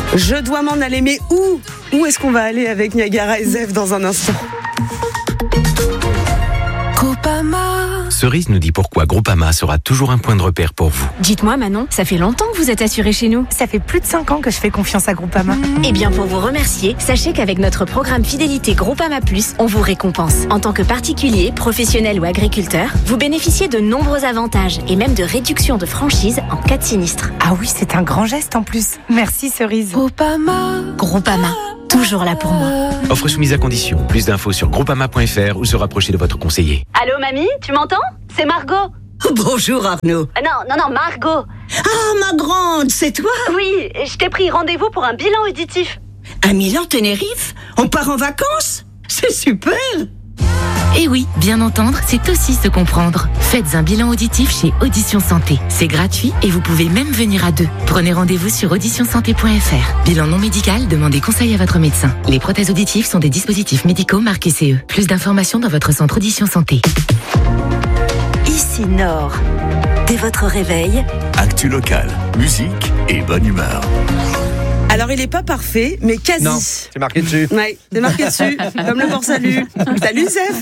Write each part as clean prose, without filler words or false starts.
Je dois m'en aller, mais où est-ce qu'on va aller avec Niagara et Zef dans un instant? Cerise nous dit pourquoi Groupama sera toujours un point de repère pour vous. Dites-moi Manon, ça fait longtemps que vous êtes assurée chez nous. Ça fait plus de 5 ans que je fais confiance à Groupama. Eh bien pour vous remercier, sachez qu'avec notre programme Fidélité Groupama Plus, on vous récompense. En tant que particulier, professionnel ou agriculteur, vous bénéficiez de nombreux avantages et même de réductions de franchise en cas de sinistre. Ah oui, c'est un grand geste en plus. Merci Cerise. Groupama, toujours là pour moi. Offre soumise à condition. Plus d'infos sur groupama.fr ou se rapprocher de votre conseiller. Allô mamie, tu m'entends? C'est Margot. Bonjour Arnaud. Non, Margot. Ah, ma grande, c'est toi? Oui, je t'ai pris rendez-vous pour un bilan auditif. À Milan-Tenerife? On part en vacances? C'est super! Et oui, bien entendre, c'est aussi se comprendre. Faites un bilan auditif chez Audition Santé. C'est gratuit et vous pouvez même venir à 2. Prenez rendez-vous sur auditionsanté.fr. Bilan non médical, demandez conseil à votre médecin. Les prothèses auditives sont des dispositifs médicaux marqués CE. Plus d'informations dans votre centre Audition Santé. Ici Nord. Dès votre réveil, actu local, musique et bonne humeur. Alors, il est pas parfait, mais quasi. Non, c'est marqué dessus. Ouais, c'est marqué dessus, comme le port salut. Salut Zef.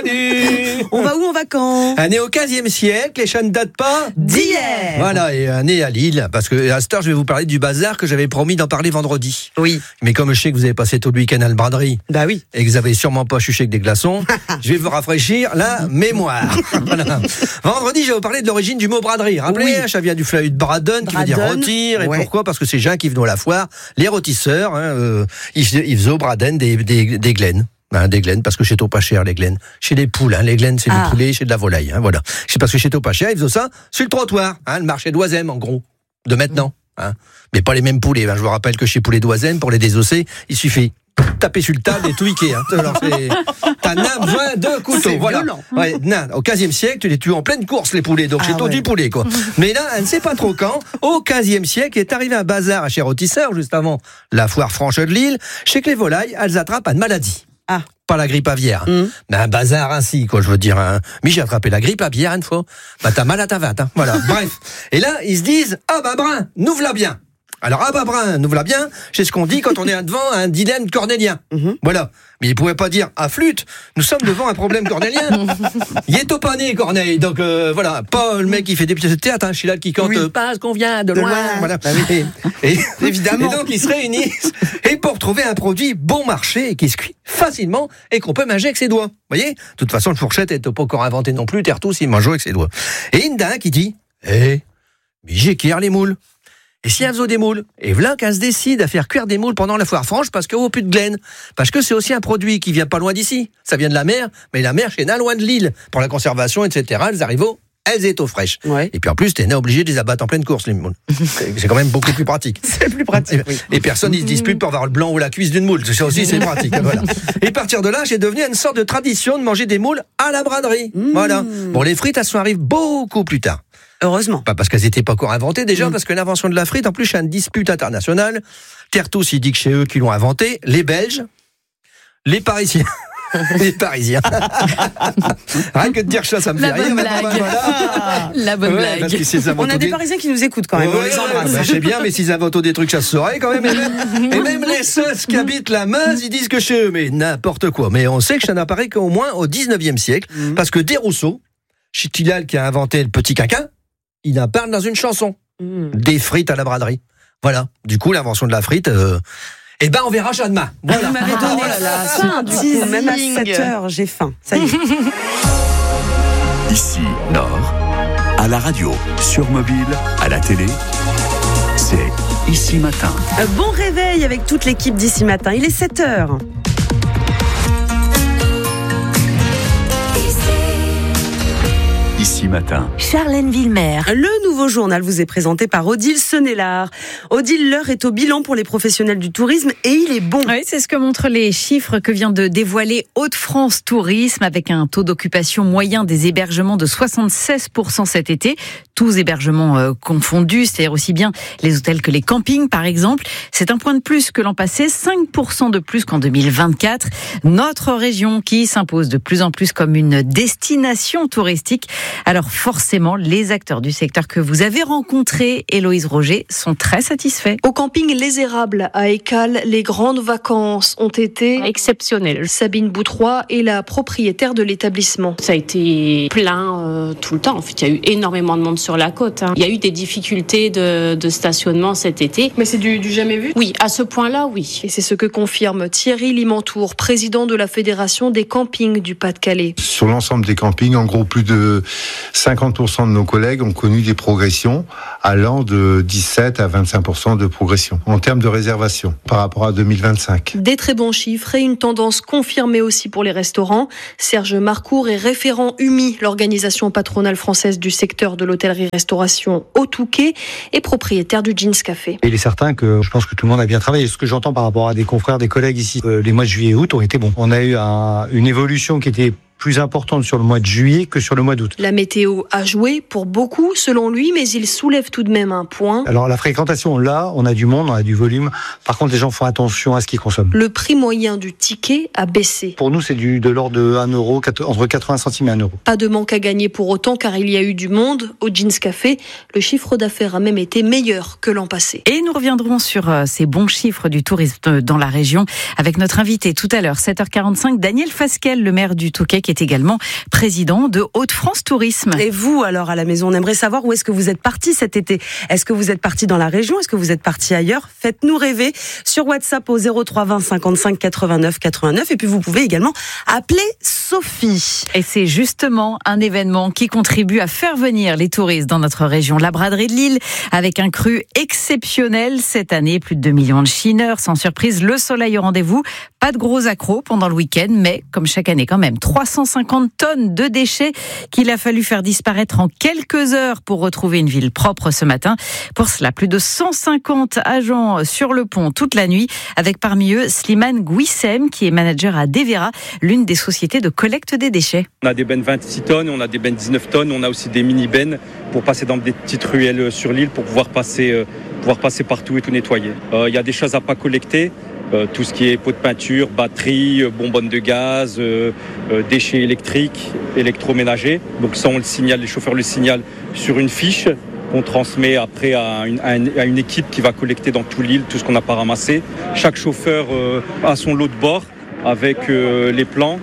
Salut. On va où, on va quand? Né au 15e siècle, et ça ne date pas d'hier. Voilà, et né à Lille, parce que à cette heure, je vais vous parler du bazar que j'avais promis d'en parler vendredi. Oui. Mais comme je sais que vous avez passé tout le week-end à la braderie. Bah oui. Et que vous avez sûrement pas chuché avec des glaçons, je vais vous rafraîchir la mémoire. Voilà. Vendredi, je vais vous parler de l'origine du mot braderie. Rappelez, ça vient du fleuve de Braden, qui veut dire rôtir. Et pourquoi? Parce que ces gens qui venaient à la foire, les rôtisseurs, ils faisaient au Braden des glaines. Des glaines, parce que chez pas cher, les glaines. Chez les poules, les glaines, c'est du poulet, chez de la volaille. Voilà. C'est parce que chez pas cher, ils faisaient ça sur le trottoir, le marché d'Oisem, en gros, de maintenant. Mais pas les mêmes poulets. Je vous rappelle que chez Poulet d'Oisem, pour les désosser, il suffit taper sur le table et tweaker. Alors t'as besoin de couteau. Voilà. Ouais, au 15e siècle, tu les tues en pleine course, les poulets. Donc, c'est du poulet, quoi. Mais là, elle ne sait pas trop quand. Au 15e siècle, il est arrivé un bazar à chez Rôtisseur, juste avant la foire franche de Lille. Chez que les volailles, elles attrapent une maladie. Pas la grippe aviaire. Mais un bazar ainsi, quoi, je veux dire. Mais j'ai attrapé la grippe aviaire une fois. T'as mal à ta vatte, Voilà. Bref. Et là, ils se disent, Brun, nous voilà bien. Alors, Brun, nous voilà bien, c'est ce qu'on dit quand on est devant un dilemme cornélien. Voilà. Mais il ne pouvait pas dire, flûte, nous sommes devant un problème cornélien. Il est au pané, Corneille. Donc, voilà. Pas le mec qui fait des pièces de théâtre, Chilal qui cante, parce qu'on vient de loin. Voilà. Et évidemment. Et donc, ils se réunissent, et pour trouver un produit bon marché, et qui se cuit facilement, et qu'on peut manger avec ses doigts. Vous voyez? De toute façon, le fourchette n'est pas encore inventé non plus, Terre tous, il mange avec ses doigts. Et Inda qui dit, mais j'ai cuire les moules. Et si elle faisait des moules, et voilà qu'elle se décide à faire cuire des moules pendant la foire franche parce qu'au plus de glaine, parce que c'est aussi un produit qui vient pas loin d'ici, ça vient de la mer, mais la mer chez loin de Lille, pour la conservation, etc. Elles étaient au fraîches. Ouais. Et puis en plus, t'es obligé de les abattre en pleine course, les moules. C'est quand même beaucoup plus pratique. C'est plus pratique. Et personne ne se dispute pour avoir le blanc ou la cuisse d'une moule. Ça aussi, c'est pratique. Voilà. Et à partir de là, j'ai devenu une sorte de tradition de manger des moules à la braderie. Voilà. Bon, les frites, elles sont arrivées beaucoup plus tard. Heureusement. Pas parce qu'elles n'étaient pas encore inventées déjà, parce que l'invention de la frite, en plus, c'est une dispute internationale. Terre-tous, il dit que c'est eux qui l'ont inventé. Les Belges, les Parisiens. Les Parisiens. Rien que de dire ça me fait rire. La bonne blague. On a des Parisiens qui nous écoutent quand même. On les embrasse. Je sais bien, mais s'ils inventent des trucs, ça se saurait quand même. Et même les Seuss qui habitent la Meuse, ils disent que chez eux, mais n'importe quoi. Mais on sait que ça n'apparaît qu'au moins au 19e siècle, parce que Desrousseaux, Chittilal qui a inventé le petit quinquin, il en parle dans une chanson. Des frites à la braderie. Voilà. Du coup, l'invention de la frite, on verra ça demain. Voilà. Vous m'avez donné faim, du coup. Même à 7h, j'ai faim. Ça y est. Ici, Nord, à la radio, sur mobile, à la télé, c'est Ici Matin. Bon réveil avec toute l'équipe d'Ici Matin. Il est 7h. Ici Matin. Charlène Villemer. Le nouveau journal vous est présenté par Odile Senelard. Odile, l'heure est au bilan pour les professionnels du tourisme et il est bon. Oui, c'est ce que montrent les chiffres que vient de dévoiler Hauts-de-France Tourisme avec un taux d'occupation moyen des hébergements de 76% cet été. Tous hébergements confondus, c'est-à-dire aussi bien les hôtels que les campings par exemple. C'est un point de plus que l'an passé, 5% de plus qu'en 2024. Notre région qui s'impose de plus en plus comme une destination touristique. Alors forcément, les acteurs du secteur que vous vous avez rencontrés, Héloïse Roger, sont très satisfaits. Au camping Les Érables à Écalles, les grandes vacances ont été exceptionnelles. Sabine Boutroy est la propriétaire de l'établissement. Ça a été plein tout le temps. En fait, il y a eu énormément de monde sur la côte. Il y a eu des difficultés de stationnement cet été. Mais c'est du jamais vu ? Oui, à ce point-là, oui. Et c'est ce que confirme Thierry Limantour, président de la Fédération des campings du Pas-de-Calais. Sur l'ensemble des campings, en gros, plus de 50% de nos collègues ont connu des progressions allant de 17 à 25% de progression en termes de réservation par rapport à 2025. Des très bons chiffres et une tendance confirmée aussi pour les restaurants. Serge Marcourt est référent UMI, l'organisation patronale française du secteur de l'hôtellerie-restauration au Touquet, et propriétaire du Jeans Café. Il est certain que je pense que tout le monde a bien travaillé. Ce que j'entends par rapport à des confrères, des collègues ici, les mois de juillet et août ont été bons. On a eu une évolution qui était plus importante sur le mois de juillet que sur le mois d'août. La météo a joué pour beaucoup, selon lui, mais il soulève tout de même un point. Alors la fréquentation, là, on a du monde, on a du volume. Par contre, les gens font attention à ce qu'ils consomment. Le prix moyen du ticket a baissé. Pour nous, c'est de l'ordre de 1 euro, entre 80 centimes et 1 euro. Pas de manque à gagner pour autant, car il y a eu du monde au Jeans Café. Le chiffre d'affaires a même été meilleur que l'an passé. Et nous reviendrons sur ces bons chiffres du tourisme dans la région avec notre invité tout à l'heure, 7h45, Daniel Fasquelle, le maire du Touquet, qui est également président de Hauts-de-France Tourisme. Et vous, alors, à la maison, on aimerait savoir où est-ce que vous êtes parti cet été. Est-ce que vous êtes parti dans la région ? Est-ce que vous êtes parti ailleurs ? Faites-nous rêver sur WhatsApp au 03 20 55 89 89. Et puis, vous pouvez également appeler Sophie. Et c'est justement un événement qui contribue à faire venir les touristes dans notre région. La braderie de Lille, avec un cru exceptionnel cette année. Plus de 2 millions de chineurs. Sans surprise, le soleil au rendez-vous. Pas de gros accros pendant le week-end, mais comme chaque année quand même, 350 tonnes de déchets qu'il a fallu faire disparaître en quelques heures pour retrouver une ville propre ce matin. Pour cela, plus de 150 agents sur le pont toute la nuit, avec parmi eux Slimane Gouissem, qui est manager à Devera, l'une des sociétés de collecte des déchets. On a des bennes 26 tonnes, on a des bennes 19 tonnes, on a aussi des mini-bennes pour passer dans des petites ruelles sur l'île pour pouvoir passer partout et tout nettoyer. Il y a des choses à pas collecter. Tout ce qui est pots de peinture, batterie, bonbonnes de gaz, déchets électriques, électroménagers. Donc ça, on le signale, les chauffeurs le signalent sur une fiche qu'on transmet après à une équipe qui va collecter dans tout l'île tout ce qu'on n'a pas ramassé. Chaque chauffeur a son lot de bord avec les plans,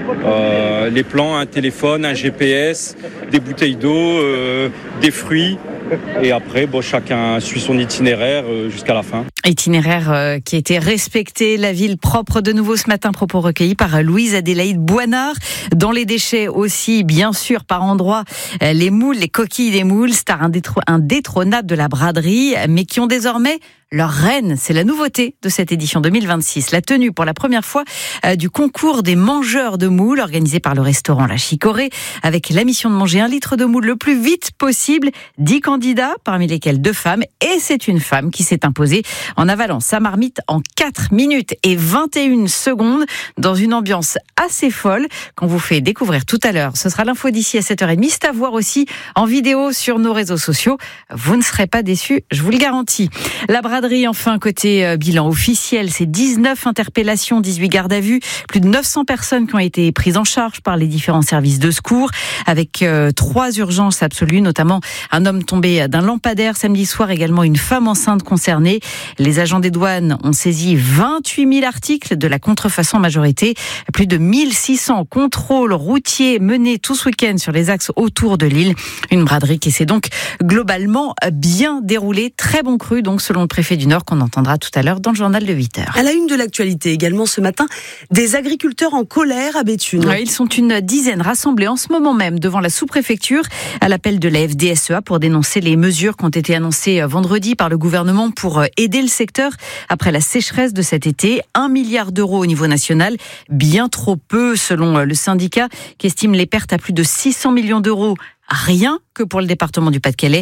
un téléphone, un GPS, des bouteilles d'eau, des fruits. Et après, chacun suit son itinéraire jusqu'à la fin. Itinéraire qui a été respecté, la ville propre de nouveau ce matin, propos recueillis par Louise Adélaïde Boinard. Dans les déchets aussi, bien sûr, par endroits, les moules, les coquilles des moules, star indétrônable de la braderie, mais qui ont désormais leur reine. C'est la nouveauté de cette édition 2026. La tenue pour la première fois du concours des mangeurs de moules organisé par le restaurant La Chicorée, avec la mission de manger 1 litre de moule le plus vite possible. 10 candidats, parmi lesquels 2 femmes, et c'est une femme qui s'est imposée en avalant sa marmite en 4 minutes et 21 secondes dans une ambiance assez folle qu'on vous fait découvrir tout à l'heure. Ce sera l'info d'ici à 7h30. C'est à voir aussi en vidéo sur nos réseaux sociaux. Vous ne serez pas déçus, je vous le garantis. La braderie, enfin, côté bilan officiel, c'est 19 interpellations, 18 gardes à vue, plus de 900 personnes qui ont été prises en charge par les différents services de secours, avec 3 urgences absolues, notamment un homme tombé d'un lampadaire samedi soir, également une femme enceinte concernée. Les agents des douanes ont saisi 28 000 articles de la contrefaçon en majorité, plus de 1600 contrôles routiers menés tout ce week-end sur les axes autour de l'île. Une braderie qui s'est donc globalement bien déroulée. Très bon cru, donc, selon le préfet du Nord, qu'on entendra tout à l'heure dans le journal de 8h. À la une de l'actualité également ce matin, des agriculteurs en colère à Béthune. Ouais, ils sont une dizaine rassemblés en ce moment même devant la sous-préfecture à l'appel de la FDSEA pour dénoncer les mesures qui ont été annoncées vendredi par le gouvernement pour aider le secteur après la sécheresse de cet été. 1 milliard d'euros au niveau national, bien trop peu selon le syndicat qui estime les pertes à plus de 600 millions d'euros. Rien que pour le département du Pas-de-Calais.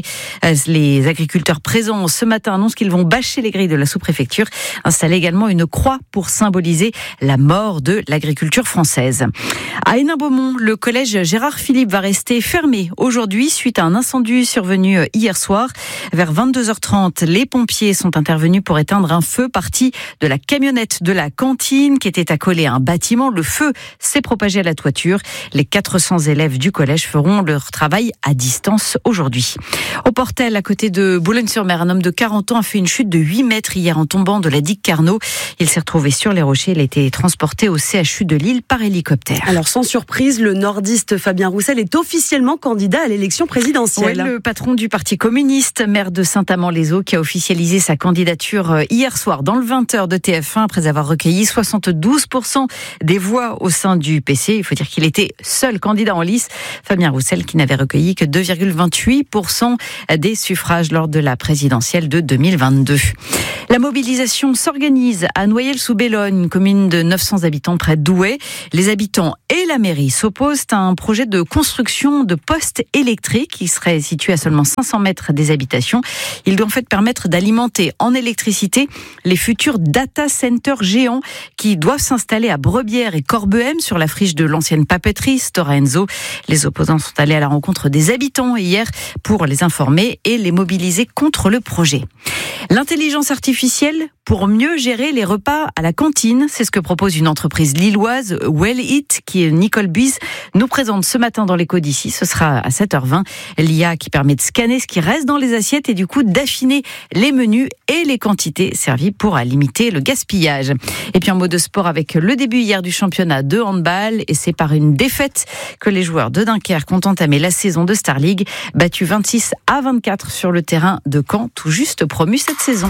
Les agriculteurs présents ce matin annoncent qu'ils vont bâcher les grilles de la sous-préfecture, installer également une croix pour symboliser la mort de l'agriculture française. À Hénin-Beaumont, le collège Gérard Philippe va rester fermé aujourd'hui suite à un incendie survenu hier soir. Vers 22h30, les pompiers sont intervenus pour éteindre un feu parti de la camionnette de la cantine qui était accolée à un bâtiment. Le feu s'est propagé à la toiture. Les 400 élèves du collège feront leur travail à distance. assistance aujourd'hui. Au Portel, à côté de Boulogne-sur-Mer, un homme de 40 ans a fait une chute de 8 mètres hier en tombant de la digue Carnot. Il s'est retrouvé sur les rochers. Il a été transporté au CHU de Lille par hélicoptère. Alors sans surprise, le nordiste Fabien Roussel est officiellement candidat à l'élection présidentielle. Ouais, le patron du Parti communiste, maire de Saint-Amand-les-Eaux, qui a officialisé sa candidature hier soir dans le 20h de TF1 après avoir recueilli 72% des voix au sein du PC. Il faut dire qu'il était seul candidat en lice. Fabien Roussel qui n'avait recueilli que 2,28% des suffrages lors de la présidentielle de 2022. La mobilisation s'organise à Noyelles-sous-Bellogne, une commune de 900 habitants près de Douai. Les habitants et la mairie s'opposent à un projet de construction de postes électriques qui serait situé à seulement 500 mètres des habitations. Il doit en fait permettre d'alimenter en électricité les futurs data centers géants qui doivent s'installer à Brebières et Corbehem sur la friche de l'ancienne papeterie Stora Enso. Les opposants sont allés à la rencontre des habitants hier pour les informer et les mobiliser contre le projet. L'intelligence artificielle pour mieux gérer les repas à la cantine, c'est ce que propose une entreprise lilloise, Well Eat, qui Nicole Buise nous présente ce matin dans l'écho d'ici. Ce sera à 7h20. L'IA qui permet de scanner ce qui reste dans les assiettes et du coup d'affiner les menus et les quantités servies pour limiter le gaspillage. Et puis un mot de sport avec le début hier du championnat de handball et c'est par une défaite que les joueurs de Dunkerque ont entamé la saison de Star League, battus 26-24 sur le terrain de Caen, tout juste promu cette saison.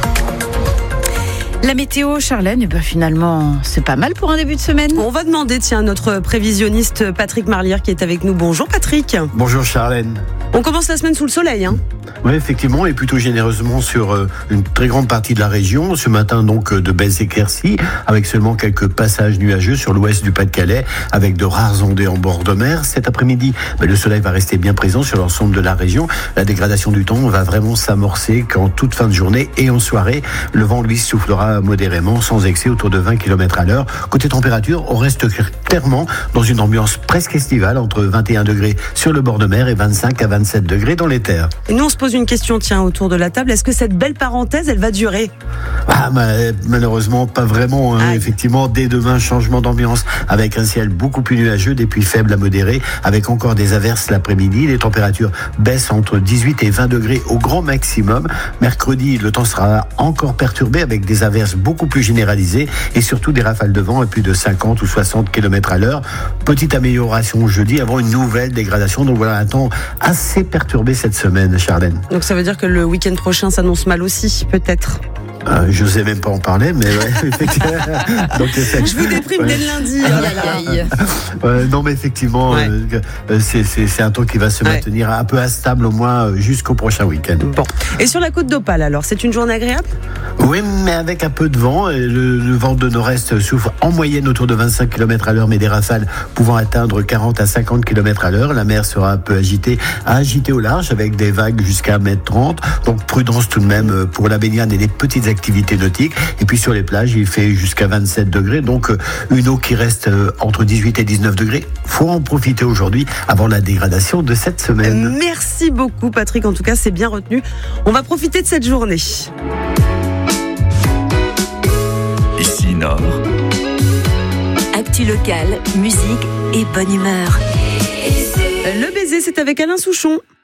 La météo, Charlène, finalement, c'est pas mal pour un début de semaine. On va demander, à notre prévisionniste Patrick Marlière qui est avec nous. Bonjour Patrick. Bonjour Charlène. On commence la semaine sous le soleil, hein ? Oui, effectivement, et plutôt généreusement sur une très grande partie de la région. Ce matin, donc, de belles éclaircies, avec seulement quelques passages nuageux sur l'ouest du Pas-de-Calais, avec de rares ondées en bord de mer. Cet après-midi, le soleil va rester bien présent sur l'ensemble de la région. La dégradation du temps va vraiment s'amorcer qu'en toute fin de journée et en soirée. Le vent, lui, soufflera modérément, sans excès, autour de 20 km à l'heure. Côté température, on reste clairement dans une ambiance presque estivale, entre 21 degrés sur le bord de mer et 25 à 27 degrés dans les terres. Et nous, on se pose une question, autour de la table. Est-ce que cette belle parenthèse, elle va durer ? Malheureusement, pas vraiment. Effectivement, dès demain, changement d'ambiance avec un ciel beaucoup plus nuageux, des pluies faibles à modérées, avec encore des averses l'après-midi. Les températures baissent entre 18 et 20 degrés au grand maximum. Mercredi, le temps sera encore perturbé avec des averses beaucoup plus généralisées et surtout des rafales de vent à plus de 50 ou 60 km à l'heure. Petite amélioration jeudi avant une nouvelle dégradation. Donc voilà un temps assez perturbé cette semaine, Charlène. Donc ça veut dire que le week-end prochain s'annonce mal aussi, peut-être ? Je sais même pas en parler, mais ouais, effectivement. Donc, je vous déprime dès le lundi. Non, mais effectivement, c'est un temps qui va se maintenir un peu instable au moins jusqu'au prochain week-end. Bon. Et sur la côte d'Opale, alors, c'est une journée agréable ? Oui, mais avec un peu de vent. Le vent de nord-est souffle en moyenne autour de 25 km à l'heure, mais des rafales pouvant atteindre 40 à 50 km à l'heure. La mer sera un peu agitée au large avec des vagues jusqu'à 1,30 m. Donc prudence tout de même pour la baignade et les petites activités nautiques. Et puis sur les plages, il fait jusqu'à 27 degrés. Donc une eau qui reste entre 18 et 19 degrés. Faut en profiter aujourd'hui avant la dégradation de cette semaine. Merci beaucoup Patrick. En tout cas, c'est bien retenu. On va profiter de cette journée. Ici Nord. Actu locale, musique et bonne humeur. Le baiser, c'est avec Alain Souchon.